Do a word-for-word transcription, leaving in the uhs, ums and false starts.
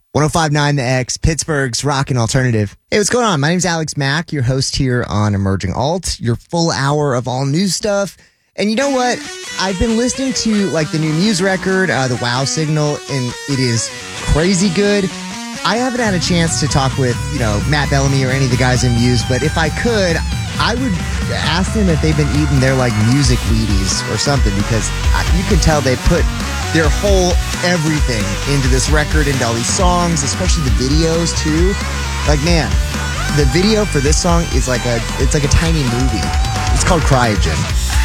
one oh five point nine The X, Pittsburgh's Rockin' Alternative. Hey, what's going on? My name's Alex Mack, your host here on Emerging Alt, your full hour of all new stuff. And you know what? I've been listening to like the new Muse record, uh, the Wow Signal, and it is crazy good. I haven't had a chance to talk with, you know, Matt Bellamy or any of the guys in Muse, but if I could, I would ask them if they've been eating their like music Wheaties or something, because you can tell they put their whole everything into this record, into all these songs, especially the videos too. Like, man, the video for this song is like a, it's like a tiny movie. It's called Cryogen.